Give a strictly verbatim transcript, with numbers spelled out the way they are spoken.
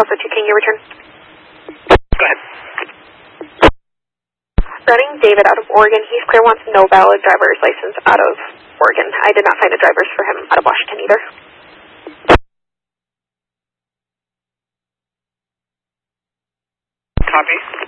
Alpha two, can you return? Go ahead. Running David out of Oregon. He's clear, wants no valid driver's license out of Oregon. I did not find the drivers for him out of Washington either. Copy.